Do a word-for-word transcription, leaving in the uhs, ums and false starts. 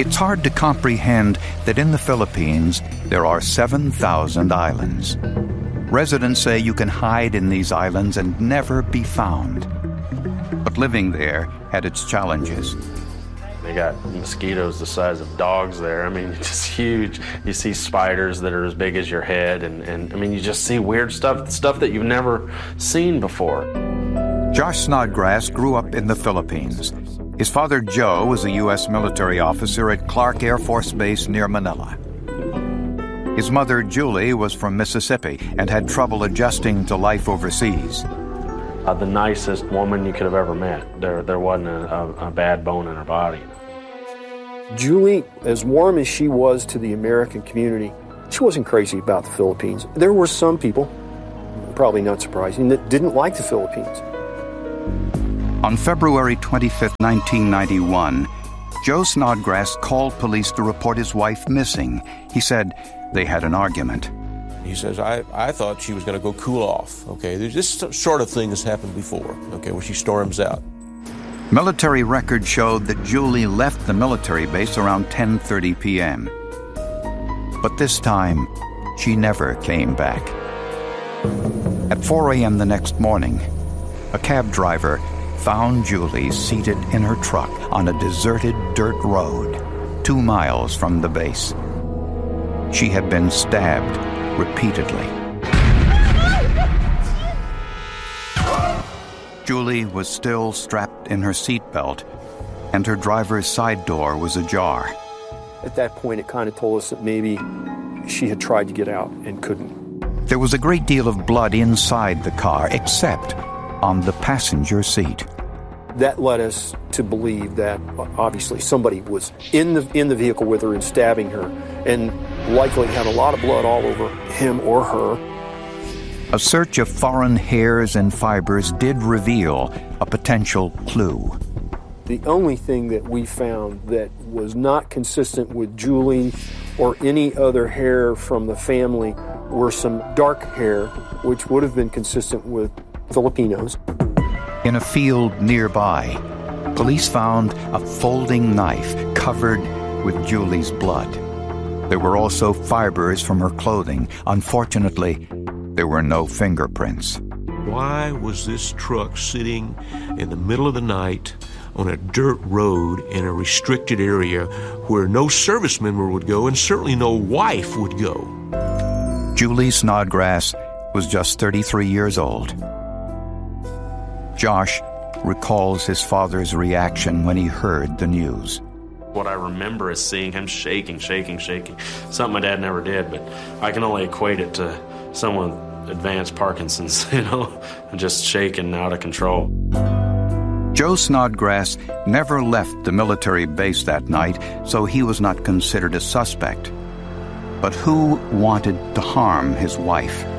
It's hard to comprehend that in the Philippines there are seven thousand islands. Residents say you can hide in these islands and never be found. But living there had its challenges. They got mosquitoes the size of dogs there. I mean, just huge. You see spiders that are as big as your head, and, and I mean, you just see weird stuff, stuff that you've never seen before. Josh Snodgrass grew up in the Philippines. His father, Joe, was a U S military officer at Clark Air Force Base near Manila. His mother, Julie, was from Mississippi and had trouble adjusting to life overseas. Uh, the nicest woman you could have ever met. There, there wasn't a, a, a bad bone in her body. Julie, as warm as she was to the American community, she wasn't crazy about the Philippines. There were some people, probably not surprising, that didn't like the Philippines. On February twenty-fifth, nineteen ninety-one, Joe Snodgrass called police to report his wife missing. He said they had an argument. He says, I, I thought she was going to go cool off. Okay, this sort of thing has happened before, okay, where she storms out. Military records showed that Julie left the military base around ten thirty p.m. But this time, she never came back. At four a.m. the next morning, a cab driver found Julie seated in her truck on a deserted dirt road, two miles from the base. She had been stabbed repeatedly. Julie was still strapped in her seatbelt, and her driver's side door was ajar. At that point, it kind of told us that maybe she had tried to get out and couldn't. There was a great deal of blood inside the car, except on the passenger seat. That led us to believe that obviously somebody was in the in the vehicle with her and stabbing her, and likely had a lot of blood all over him or her. A search of foreign hairs and fibers did reveal a potential clue. The only thing that we found that was not consistent with Julie or any other hair from the family were some dark hair, which would have been consistent with Filipinos. In a field nearby, police found a folding knife covered with Julie's blood. There were also fibers from her clothing. Unfortunately, there were no fingerprints. Why was this truck sitting in the middle of the night on a dirt road in a restricted area where no service member would go and certainly no wife would go? Julie Snodgrass was just thirty-three years old. Josh recalls his father's reaction when he heard the news. What I remember is seeing him shaking, shaking, shaking. Something my dad never did, but I can only equate it to someone with advanced Parkinson's, you know, just shaking out of control. Joe Snodgrass never left the military base that night, so he was not considered a suspect. But who wanted to harm his wife?